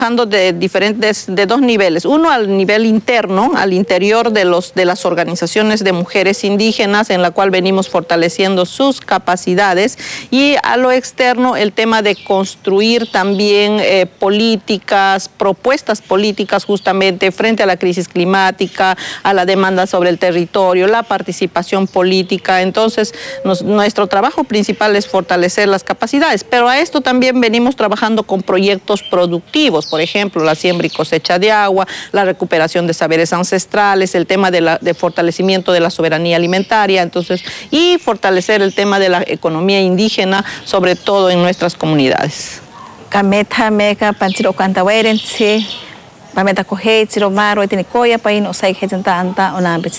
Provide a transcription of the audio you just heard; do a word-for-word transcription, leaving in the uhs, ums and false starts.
de diferentes, de dos niveles. Uno al nivel interno, al interior de, los, de las organizaciones de mujeres indígenas, en la cual venimos fortaleciendo sus capacidades, y a lo externo el tema de construir también eh, políticas, propuestas políticas justamente frente a la crisis climática, a la demanda sobre el territorio, la participación política. Entonces, nos, nuestro trabajo principal es fortalecer las capacidades, pero a esto también venimos trabajando con proyectos productivos. Por ejemplo, la siembra y cosecha de agua, la recuperación de saberes ancestrales, el tema de, la, de fortalecimiento de la soberanía alimentaria, entonces, y fortalecer el tema de la economía indígena, sobre todo en nuestras comunidades. Kameta meka panchiro kanta wairense, pameta kohei chiro maro etini koya pain osai hejenta anta ona